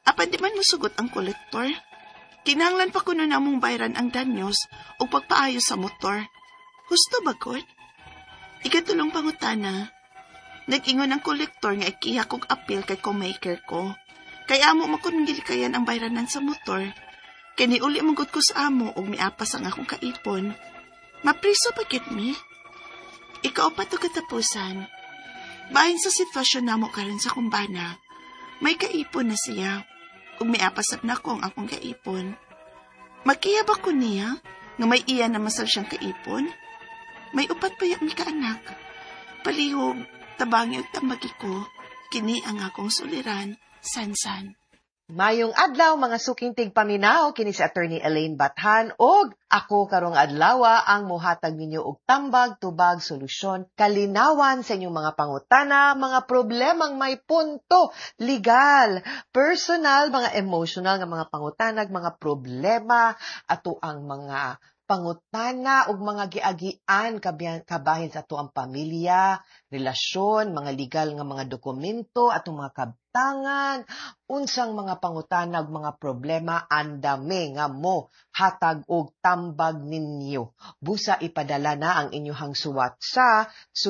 Apan di man musugot ang kolektor. Kinahanglan pa kuno namong bayaran ang danyos o pagpaayos sa motor. Husto ba, God? Ikatulong pangutana. Nag-ingon ang kolektor nga ikiha kong apil kay co-maker ko. Kaya amo makunggilikayan ang bayranan sa motor. Kaya niuli manggut ko sa amo o miapas ang akong kaipon. Mapriso pa kit mi? Ikaw pa to katapusan. Bahin sa sitwasyon namo karon sa kumbana, may kaipon na siya. Kung miapasap na ko ang akong kaipon. Magkiya ba ko niya nga may iya na masal siyang kaipon? May upat pa mi ka anak. Palihog, tabangi at tambagi ko, kini ang akong suliran, Sansan. Mayong adlaw mga suking tigpaminaw kini si Attorney Elaine Bathan og ako karong adlawa ang mohatag ninyo og tambag, tubag, solusyon, kalinawan sa inyong mga pangutana, mga problemang may punto, legal, personal, mga emotional nga mga pangutanag, mga problema ato ang mga pangutana ug mga giagian kabahin sa ato ang pamilya, relasyon, mga legal nga mga dokumento, atong mga kabtangan, unsang mga pangutana ug mga problema andame nga mo hatag og tambag ninyo. Busa ipadala na ang inyong suwat sa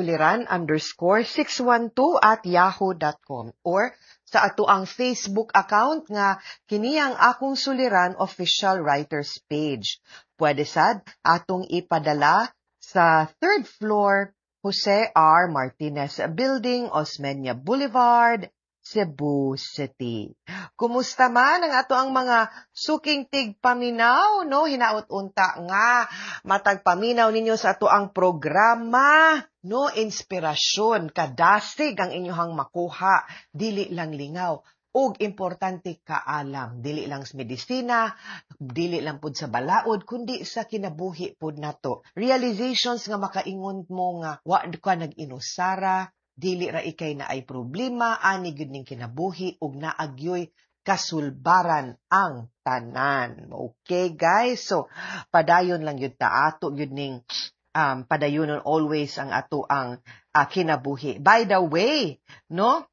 suliran_612@yahoo.com or sa ato ang Facebook account nga kini ang Akong Suliran Official Writers Page. Pwede sad atong ipadala sa 3rd floor Jose R. Martinez Building, Osmeña Boulevard, Cebu City. Kumusta man ang ato ang mga suking tigpaminaw, no? Hinaot unta nga matag paminaw ninyo sa ato ang programa, no? Inspirasyon, kadasig ang inyong makuha, dili lang lingaw. Og importante kaalam, dili lang sa medisina, dili lang pud sa balaod, kundi sa kinabuhi pud nato. Realizations nga makaingon mo nga wa ka nag-inusara, dili ra ikay na ay problema, ani gyud ning kinabuhi ug naagyoy kasulbaran ang tanan. Okay guys, so padayon lang yun ta ato yun ning padayonon always ang ato ang kinabuhi. By the way, no?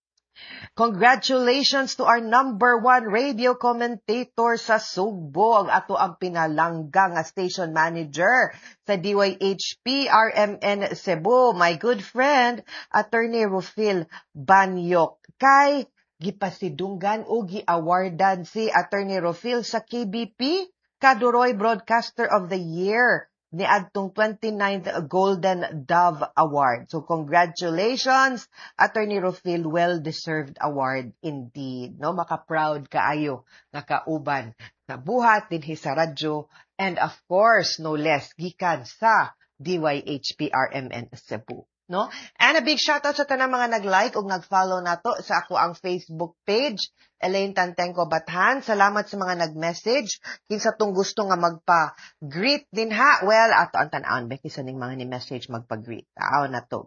Congratulations to our #1 radio commentator sa Sugbo, ang ato ang pinalanggang station manager sa DYHP RMN Cebu, my good friend, Attorney Rufil Banyok. Kay gipasidunggan o gi-awardan si Attorney Rufil sa KBP, Kaduroy Broadcaster of the Year, ni adtong 29th Golden Dove Award. So congratulations, Attorney Rufil, well-deserved award indeed. No, maka-proud kaayo nga kauban sa buhat dinhi sa radyo and of course, no less gikan sa DYHP RMN Cebu. No? And a big shoutout sa tanang mga nag-like o nag-follow nato sa ako ang Facebook page, Elaine Tantengco Bathan. Salamat sa mga nag-message. Kinsa tong gusto nga magpa-greet din ha. Well, ato ang tanaan, kisa ning mga ni-message magpa-greet. Tao na to.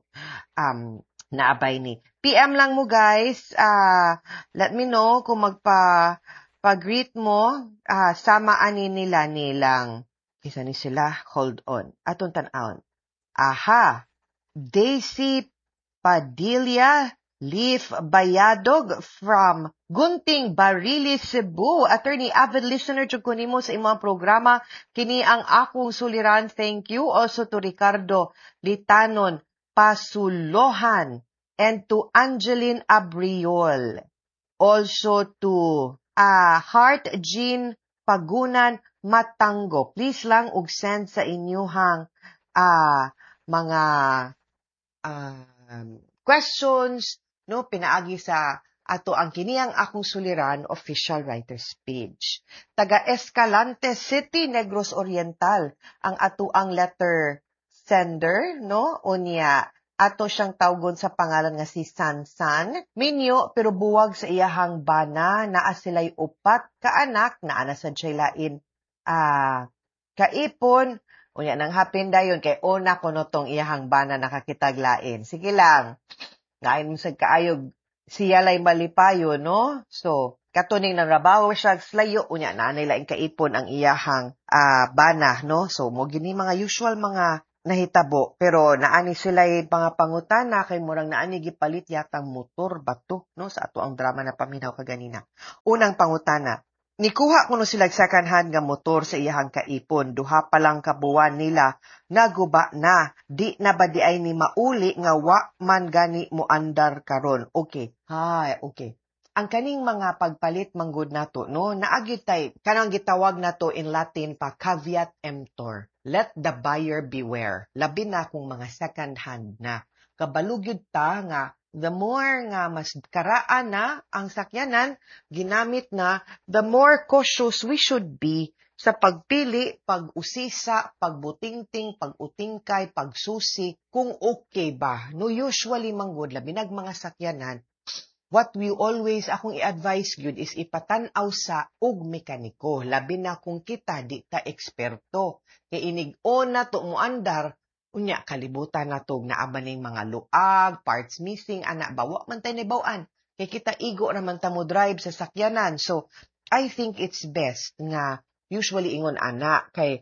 Naabay ni. PM lang mo guys. Let me know kung magpa-greet mo. Sama ani nila nilang. Kisa ni sila. Hold on. Atong tanaan. Aha. Daisy Padilla Leaf Bayadog from Gunting, Barili, Cebu. Attorney, avid listener jud ko nimo sa imong programa. Kini ang akong suliran. Thank you. Also to Ricardo Litanon Pasulohan and to Angeline Abriol. Also to Heart Jean Pagunan Matango. Please lang og send sa inyuhang mga questions, no, pinaagi sa ato ang kiniyang Akong Suliran Official Writers Page. Taga Escalante City, Negros Oriental, ang ato ang letter sender, no, unya ato siyang tawgon sa pangalan nga si Sansan Minyo, pero buwag sa iyahang bana, naa sila'y upat ka anak, naa na sa lain kaipon. Unya nang hapin dayon kay una kuno tong iyahang bana nakakitaglain. Sige lang. Ngayon mo sad kaayog siya lay malipayo, no? So, katuning nang rabaw siya slayo unya na laing kaipon ang iyahang bana, no? So, mo gini mga usual mga nahitabo. Pero naani sila'y pangapangutana kay murang naani gipalit yatang motor bato, no? Sa ato ang drama na paminaw kaganina. Unang pangutana, nikuha ko no sila second hand nga motor sa iyahang kaipon. Duha pa lang kabuwan nila, naguba na. Di na ba di ay ni mauli nga wa man gani mo andar karon. Okay. Hay, okay. Ang kaning mga pagpalit manggod nato, no, naagid tay kanang gitawag nato in Latin pa caveat emptor. Let the buyer beware. Labi na kung mga second hand na. Kabalugyod ta nga the more nga mas karaan na ang sakyanan ginamit na, the more cautious we should be sa pagpili, pag-usisa, pagbutingting, pag-utingkay, pagsusi, kung okay ba. No, usually manggod labi nag mga sakyanan, what we always akong i-advise gyud is ipatanaw sa og mekaniko. Labi na kung kita di ta eksperto. Kay inig-on na to mo andar, unya kalibutan na to naabaning mga luag, parts missing, ana bawa man tay nibawaan. Kay kita igo raman ta mo drive sa sakyanan. So I think it's best nga usually ingon ana kay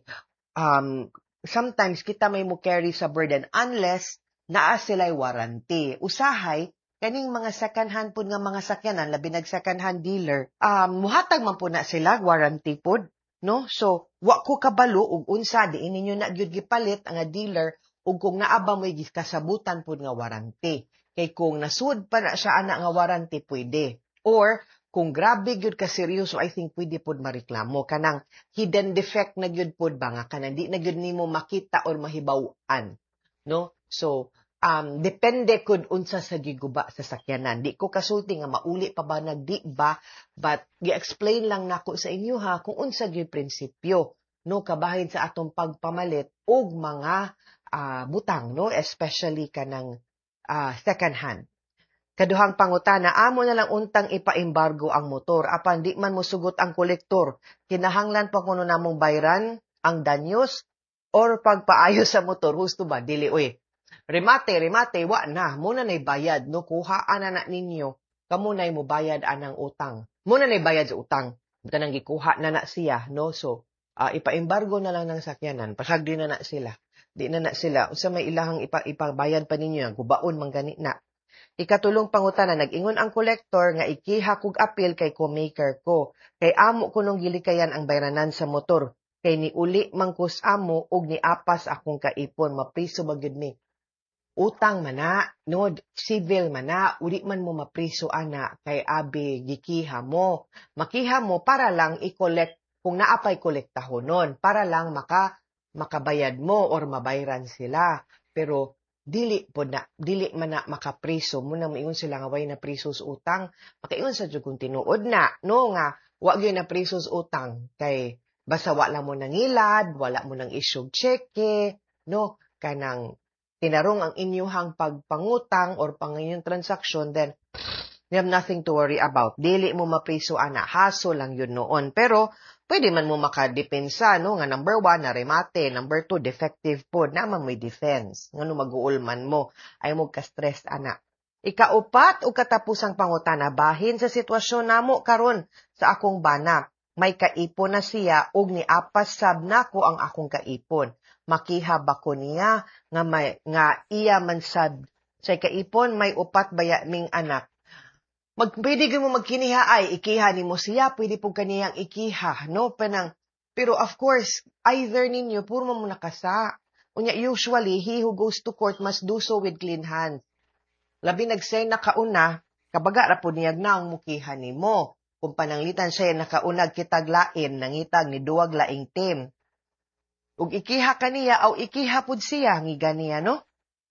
sometimes kita may mo carry sa burden unless naa sila'y warranty. Usahay kaning mga second hand pud nga mga sakyanan labi nag second hand dealer muhatag man po na sila warranty pod, no? So wa ko kabalo og unsa di ninyo na gyud gipalit ang dealer ug kung naa ba moy kasabutan pod nga warranty. Kay kung nasud pa na siya ana nga warranty pwede, or kung grabe gyud ka seryoso, I think pwede pod mareklamo kanang hidden defect na gyud pod ba nga kanang di na gyud nimo makita or mahibaw-an, no? So depende kung unsa sa giguba sa sakyanan. Di ko kasulti nga mauli pa ba nagdi ba, but gi-explain lang nako sa inyo ha kung unsa gyud prinsipyo, no, kabahin sa atong pagpamalit og mga butang, no, especially kanang second hand. Kaduhang pangutana, amo na lang untang ipa-embargo ang motor apan di man mosugot ang kolektor. Kinahanglan pa kuno namong bayran ang danyos or pagpaayo sa motor. Husto ba? Dili oy. Remate, wa na. Muna na'y bayad, no? Kuhaan na ninyo. Kamu na'y mo bayad anang utang. Muna na'y bayad sa utang. Kanang gikuha na siya, no? So, ipa-embargo na lang ng sakyanan. Pasagdi na sila. Di na sila. Usa may ilahang ipabayad pa ninyo. Gubaon man gani na. Ikatulong pangutana, nag-ingon ang kolektor nga ikiha kog apil kay co-maker ko. Kay amo ko nung gilikayan ang bayranan sa motor. Kay ni uli mangkus amo og ni apas akong kaipon. Mapriso ba gyud ni? Utang mana, no, civil mana, uli man mo mapriso ana, kay abi gikiha mo. Makiha mo para lang i-collect, kung naapay kolektahonon, para lang makabayad mo or mabayran sila. Pero dili man na makapriso, muna maingon sila nga way na priso sa utang, makaingon sa jud kung tinuod na, no, nga, wa gyud na priso sa utang, kay basta wala mo nang ilad, wala mo nang isyog cheque, no, kanang tinarong ang inyuhang pagpangutang or panginyong transaction, then you have nothing to worry about. Dili mo mapriso ana, haso lang yun noon. Pero pwede man mo makadepensa, no, nga number 1 na remate, number 2 defective pod, naman may defense. Ngano mag-uul man mo, ay mo ka-stress ana. Ikaupat o katapusang pangutana, bahin sa sitwasyon namo karon sa akong bana. May kaipon na siya og ni apas sab nako ang akong kaipon. Makiha ba ko niya nga iya man sad say kaipon may upat baya ming anak. Pwede mo magkiniha ay ikiha nimo siya, pwede po kaniyang ikiha, no, pero of course either ninyo puro mo nakasa. Unya usually he who goes to court must do so with clean hands. Labi nagsay nakauna kabaga ra pud niyag na ang mukiha nimo. Kung pananglitan siya nakaunag kitag lain nangitag ni duwag laing team. Ug ikiha kaniya aw ikiha pud siya ngiga niya, no?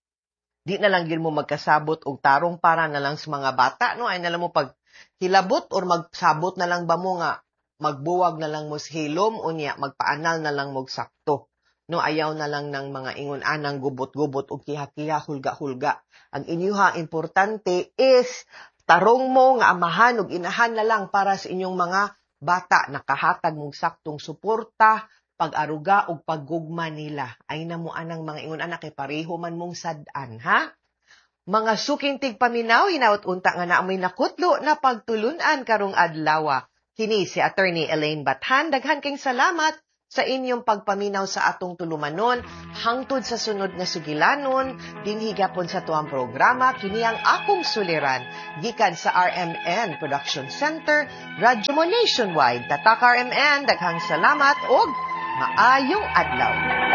Di na lang gyud mo magkasabot og tarong para na lang sa mga bata, no? Ay na lang mo pag hilabot or magsabot na lang ba mo nga magbuwag na lang mo sa hilom unya magpaanal na lang mo sakto. No, ayaw na lang ng mga ingon anang gubot-gubot og kiha-kiha hulga-hulga. Ang inyuha importante is tarong mo nga amahan ug inahan na lang para sa inyong mga bata nakahatag mong saktong suporta, pag-aruga o paggugma nila. Ay na mo anang mga ingon anak kay pareho man mong sad-an, ha? Mga suking tigpaminaw, hinaut unta nga naamoy nakutlo na pagtulunan karong adlaw. Kini si Attorney Elaine Bathan. Daghan kayong salamat sa inyong pagpaminaw sa atong tulumanon hangtod sa sunod nga sugilanon dinhi gapon sa tuang programa kini ang akong suliran gikan sa RMN Production Center, Radyo Mo Nationwide. Tatak RMN, daghang salamat og maayong adlaw.